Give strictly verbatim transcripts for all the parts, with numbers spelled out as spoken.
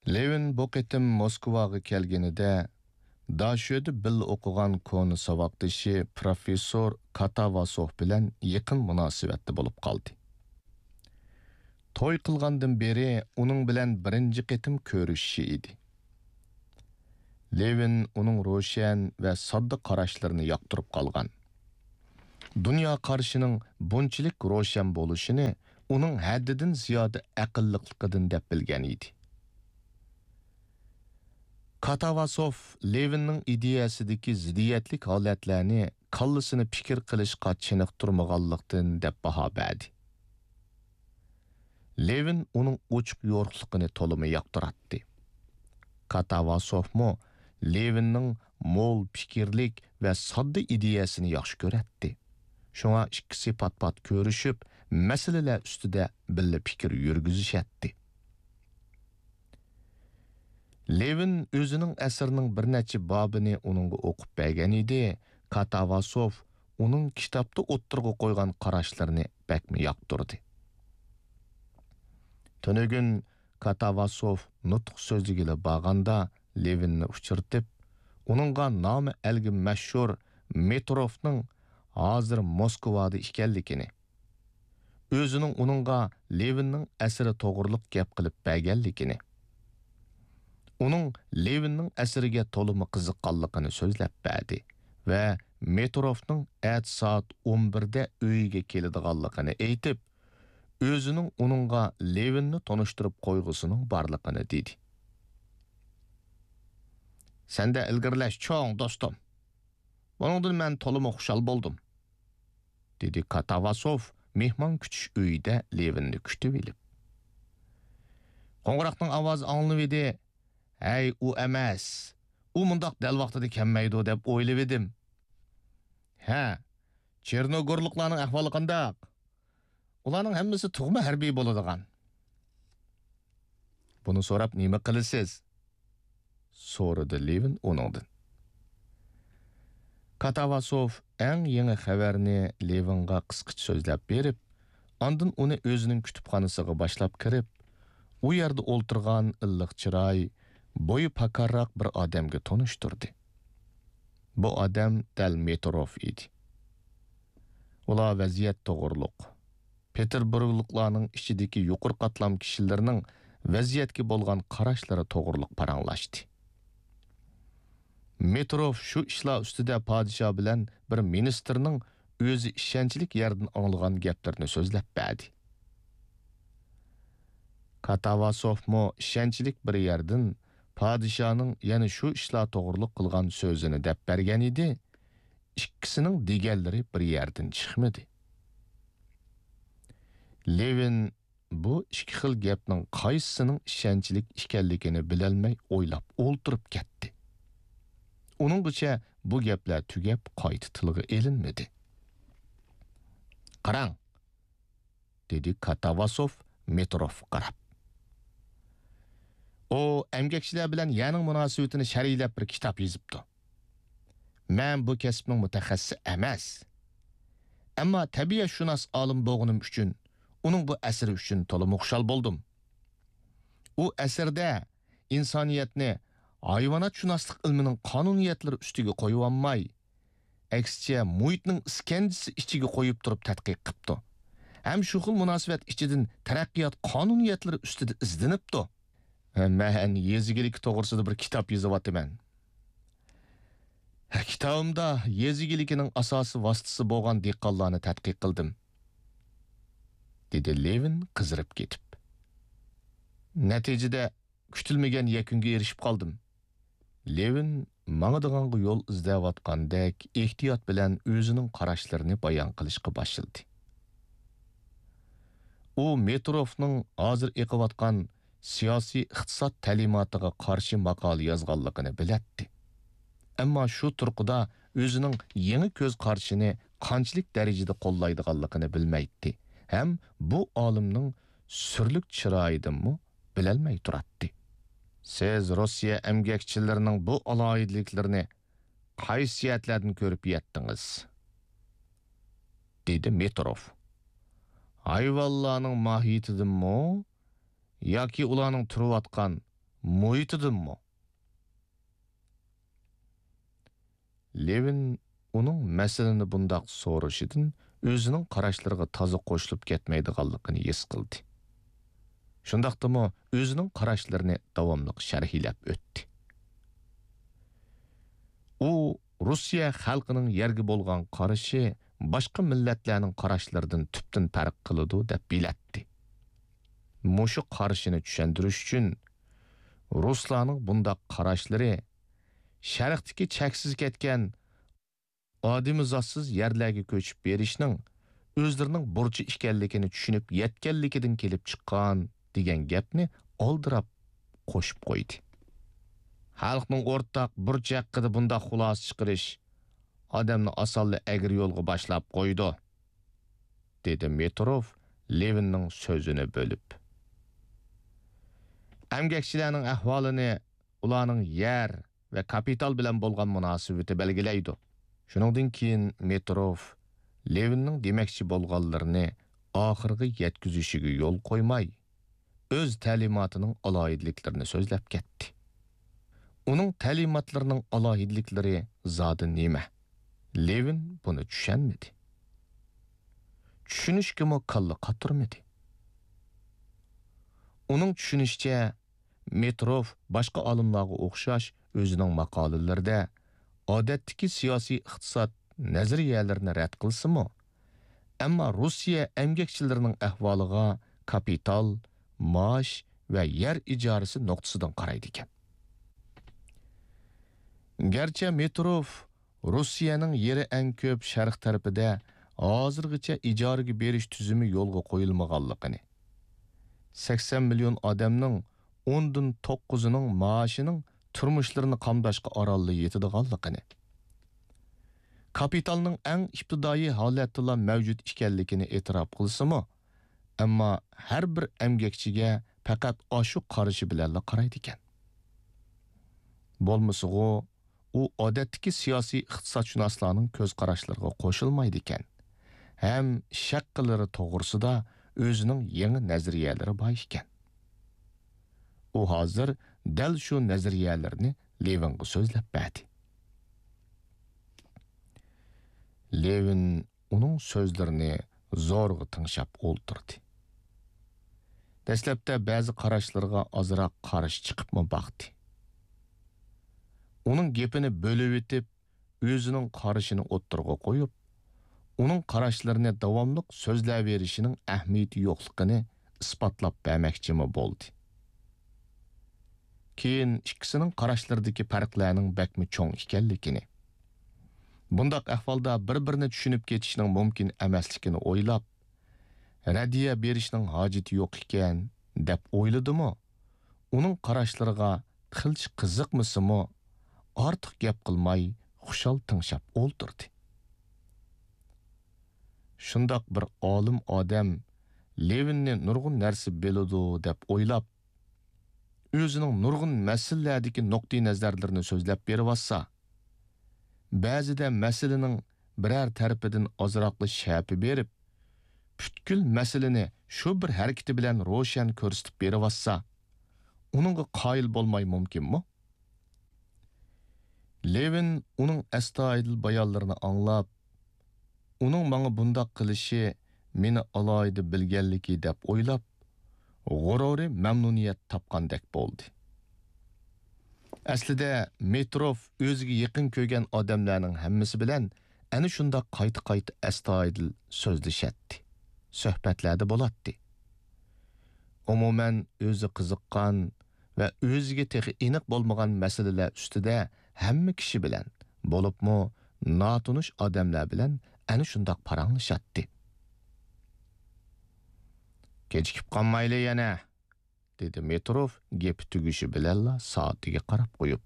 Levin bu qitim Moskvaga kelganida Daşödə bil o'qigan konu savaqdishi professor Katavasov bilan yaqin munosabatda bo'lib qoldi. To'y qilgandan beri uning bilan birinchi qitim ko'rishishi edi. Levin uning ro'shan va sodda qarashlarini yoqtirib qolgan. Dunyo qarshining bunchalik ro'shan bo'lishini uning haddidan ziyoda aqlliqligidan deb bilgan edi. Katavasov Levinning ideyasidagi ziddiyatlik holatlarni qallasini fikr qilishga chiniqtirmaganlikdan deb baho berdi. Levin uning ochiq yo'riqligini to'limi yoqtiratdi. Katavasovmo Levinning mo'l fikrlik va sodda ideyasini yaxshi ko'ratdi. Shunga ikkisi pat-pat ko'rishib, masalalar ustida birga fikr yurgizishatdi. Levin o'zining asarining bir necha bobini uningga o'qib bergan edi. Katavasov uning kitobda o'ttirg'a qo'ygan qarashlarini bakmi yoqtirdi. Tunugun Katavasov nutq so'ziga borganda Levinni uchirtib, uningga nomi algi mashhur Metrovning hozir Moskvada ekanligini, o'zining uningga Levinning asari to'g'riliq gap qilib berganligini, uning Levinning asariga to'limi qiziqqanligini so'zlab berdi va Metrovning at soat o'n birda uyiga keladiganligini aytib, o'zining uningga Levinni tanishtirib qo'yg'usining borligini dedi. Senda ilgirlash cho'ng do'stim. Buningdan men to'limi xushal bo'ldim, dedi Katavasov mehmon kutish uyida Levinni kutib olib. Qo'ng'iroqning ovozi anglanib edi. Hey, u emas. U mundaq dal vaqtida kelmaydi deb o'ylab edim. Ha, Chernogorliklarning ahvoli qanday? Ularning hammasi tug'ma harbiy bo'ladigan. Buni so'rab nima qilasiz? So'radi Levin uningdan. Katavasov eng yangi xabarni Levinga qisqacha so'zlab berib, ondan uni o'zining kutubxonasiga boshlab kirib, u yerda o'ltirgan illiq chiroy, bo'yi pakarroq bir odamga tanishtirdi. Bu odam dal Metrov edi. Ular vaziyat to'g'riliq. Peterburgliklarning ichidagi yuqori qatlam kishilarning vaziyatga bo'lgan qarashlari to'g'riliq paranglashdi. Metrov shu ishlar ustida podsho bilan bir ministrning o'zi ishonchlik yerdan anglagan gaplarini so'zlab berdi. Katavasovmo ishonchlik bir yerdan podshoning yana shu ishlar to'g'riliq qilgan so'zini deb bergan edi. Ikkisining deganlari bir yerdan chiqmadi. Levin bu ikki xil gapning qaysisining ishonchlik ekanligini bilolmay o'ylab o'ltirib ketdi. Uningcha bu gaplar tugab qayta tilga elinmadi. Qarang, dedi Katavasov Metrov qarab. O emgakchilar bilan yaning munosabatini sharhlab bir kitob yozibdi. Men bu kasbning mutaxassisi emas. Ammo tabiatshunos olim bo'lganim uchun uning bu asari uchun to'liq xushal bo'ldim. U asarda insoniyatni hayvonotshunoslik ilmining qonuniyatlari ustiga qo'yib olmay, aksicha muhitning iskanjisi ichiga qo'yib turib tadqiq qilibdi. Ham shu xil munosabat ichidan taraqqiyot qonuniyatlari ustida izlanibdi. Men yezigilik to'g'risida bir kitob yozyapman. Kitobimda yezigiligining asosi vositasi bo'lgan dehqonlarni tadqiq qildim, dedi Levin qizirib ketib. Natijada kutilmagan yakunga erishib qoldim. Levin mangadigan yo'l izlayotgandek ehtiyot bilan o'zining qarashlarini bayon qilishga boshladi. U Metrovning hozir o'qiyotgan siyosiy iqtisod ta'limotiga qarshi maqola yozganligini biladi. Ammo shu turqida o'zining yangi ko'z qarashini qanchalik darajada qo'llaydiganligini bilmaydi. Ham bu olimning surlik chiroyidanmi bilolmay turadi. Siz Rossiya emgakchilarining bu aloyidliklarini qaysiyatlardan ko'rib yetdingiz, dedi Metrov. Hayvonlarning mohiyatidanmi yoki ularning turayotgan muhitidanmi? Levin uning masalani bundaq so'rashidan o'zining qarashlariga toza qo'shilib ketmaydiganligini his qildi. Shundaqdimi o'zining qarashlarini davomli sharhlab o'tdi. U Rossiya xalqining yerga bo'lgan qarashi boshqa millatlarning qarashlaridan tubdan farq qiladi deb bilatdi. Mushu qarashini tushuntirish uchun Ruslarning bundaq qarashlari sharqdagi cheksiz ketgan odimizotsiz yerlarga ko'chib berishning o'zlarining burchi ekanligini tushunib yetganligidan kelib chiqqan degan gapni oldirab qo'shib qo'ydi. Xalqning o'rtaq burchi haqida bundaq xulosa chiqarish odamni osonli agir yo'lga boshlab qo'ydi, dedi Metrov Levinning so'zini bo'lib. Emgakchilarning ahvolini ularning yer va kapital bilan bo'lgan munosabati belgilaydi. Shuningdan keyin Metrov Levinning demakchi bo'lganlarini oxirgi yetkazishiga yo'l qo'ymay, o'z ta'limotining alohidliklarini so'zlab ketdi. Uning ta'limotlarining alohidliklari zodi nima? Levin buni tushunmadi. Tushunishga mo kalla qatirmadi. Uning tushunishicha Metrov boshqa olimlarga o'xshash o'zining maqolalarida odatdagi siyosiy iqtisod nazariyalarini rad qilsa-mu, ammo Rossiya emgakchilarining ahvoliga kapital, maosh va yer ijarasi nuqtasidan qaraydi ekan. Garchi Metrov Rossiyaning yeri eng ko'p sharq tarafida hozirgacha ijaraga berish tuzumi yo'lga qo'yilmaganligini, sakson million odamning o'ndan to'qqizining maoshining turmushlarini qamdashga orolli yetadiganligini, kapitalning eng ibtidoiy holatida mavjud ekanligini e'tirof qilsa-mu, ammo har bir emgakchiga faqat oshu qarashi bilan qaraydi ekan. Bo'lmasa-ku u odatdagi siyosiy iqtisodshunoslarning ko'z qarashlariga qo'shilmaydi ekan. Ham shaqqilari to'g'risida o'zining yangi nazariyalari bor ekan. U hozir dal shu nazariyalarni Levinga so'zlab berdi. Levin uning so'zlarini zo'rg'a tinglab o'ltirdi. Dastlabda ba'zi qarashlarga ozroq qarish chiqibmi baxti. Uning gapini bo'lib etib, o'zining qarashini o'ttirga qo'yib, uning qarashlarini davomli so'zlab berishining ahamiyati yo'qligini isbotlab bermoqchimi bo'ldi. Keyin ikkisining qarashlaridagi farqlarning bakmi cho'ng ekanligini, bundaq ahvolda bir-birini tushunib ketishning mumkin emasligini o'ylab, radiya berishning hojati yo'q ekan deb o'yladimi, uning qarashlariga qilch qiziqmisimi, ortiq gap qilmay xushal tinglab o'ltirdi. Shundoq bir olim odam Levinni nurg'un narsa biladi deb o'ylab, o'zining nurg'un masalalardagi nuqtai nazarlarini so'zlab berib-olsa, ba'zida masalaning biror tarafidan ozroqli shapi berib, butkul masalani shu bir harakati bilan ro'shan ko'rsatib berib-olsa, uningga qoyil bo'lmay mumkinmi? Levin uning astoydil bayonlarini anglab, uning menga bundoq qilishi meni alohida bilganligi deb o'ylab, g'ururi mamnuniyat topgandek bo'ldi. Aslida Metrov o'ziga yaqin ko'rgan odamlarning hammasi bilan ana shundoq qayta-qayta astoydil so'zlashatdi, suhbatlarda bo'ladi. Umuman o'zi qiziqqan va o'ziga texi aniq bo'lmagan masalalar ustida hamma kishi bilan, bo'libmi notunish odamlar bilan ana shundoq paranglashadi. Kechikib qolmayli yana, dedi Metrov gap tugishi bilan soatiga qarab qo'yib.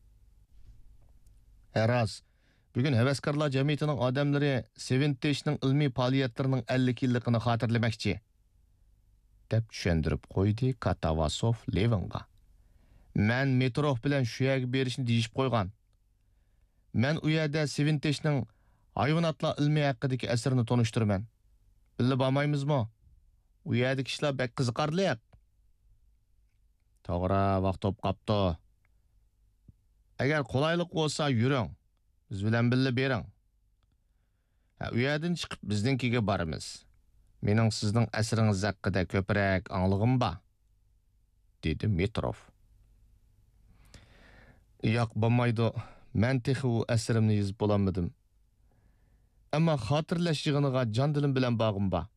Haraz, bugun havaskorlar jamiyatining odamlari Sevinteshning ilmiy faoliyatlarining ellik yilligini xotirlamoqchi, deb tushuntirib qo'ydi Katavasov Levinga. Men Metrov bilan shu yerga berishni deyishib qo'ygan. Men u yerda Sevinteshning hayvonotlar ilmi haqidagi asrini tonishtiraman. Billa bormaymizmi? U yerda kishilar bek qiziqarli. To'g'ri, vaqt to'p qapti. Agar qulaylik bo'lsa, yuring. Biz bilan birga bering. Ha, u yerdan chiqib bizninkiga boramiz. Mening sizning asringiz haqida ko'proq anglag'im bor, dedi Metrov. Yo'q, bo'lmaydi. Men texi u asrimni yozib bo'lamadim. Ammo xotirlash yig'iniga jon dilim bilan bog'im bor.